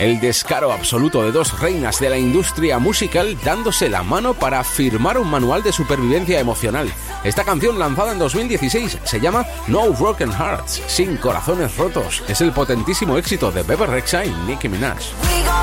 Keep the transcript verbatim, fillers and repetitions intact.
El descaro absoluto de dos reinas de la industria musical dándose la mano para firmar un manual de supervivencia emocional. Esta canción, lanzada en dos mil dieciséis, se llama No Broken Hearts, sin corazones rotos. Es el potentísimo éxito de Bebe Rexha y Nicki Minaj.